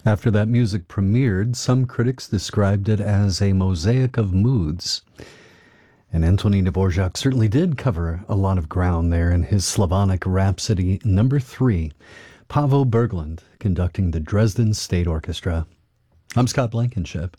After that music premiered, some critics described it as a mosaic of moods. And Antonin Dvorak certainly did cover a lot of ground there in his Slavonic Rhapsody number 3. Paavo Berglund conducting the Dresden State Orchestra. I'm Scott Blankenship.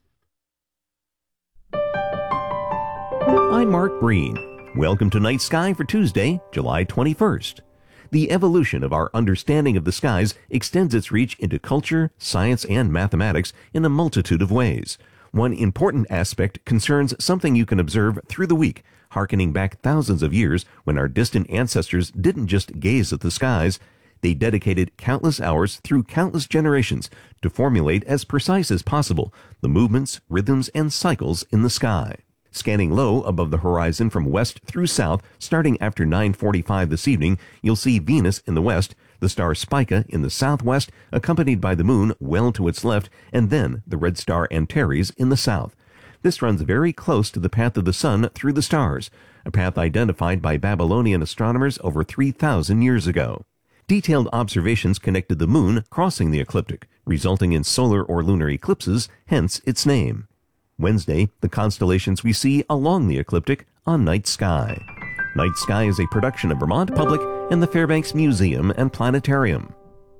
I'm Mark Breen. Welcome to Night Sky for Tuesday, July 21st. The evolution of our understanding of the skies extends its reach into culture, science, and mathematics in a multitude of ways. One important aspect concerns something you can observe through the week, hearkening back thousands of years when our distant ancestors didn't just gaze at the skies. They dedicated countless hours through countless generations to formulate as precise as possible the movements, rhythms, and cycles in the sky. Scanning low above the horizon from west through south, starting after 9:45 this evening, you'll see Venus in the west, the star Spica in the southwest, accompanied by the moon well to its left, and then the red star Antares in the south. This runs very close to the path of the sun through the stars, a path identified by Babylonian astronomers over 3,000 years ago. Detailed observations connected the moon crossing the ecliptic, resulting in solar or lunar eclipses, hence its name. Wednesday, the constellations we see along the ecliptic on Night Sky. Night Sky is a production of Vermont Public and the Fairbanks Museum and Planetarium.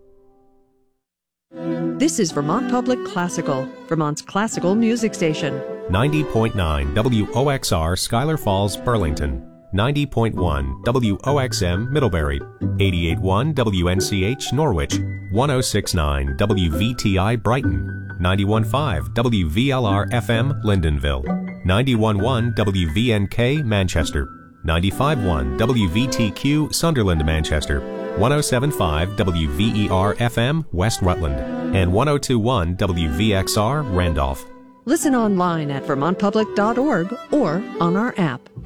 This is Vermont Public Classical, Vermont's classical music station. 90.9 WOXR Schuyler Falls, Burlington. 90.1 WOXM Middlebury, 88.1 WNCH Norwich, 106.9 WVTI Brighton, 91.5 WVLR FM Lyndonville, 91.1 WVNK Manchester, 95.1 WVTQ Sunderland Manchester, 107.5 WVER FM West Rutland, and 102.1 WVXR Randolph. Listen online at vermontpublic.org or on our app.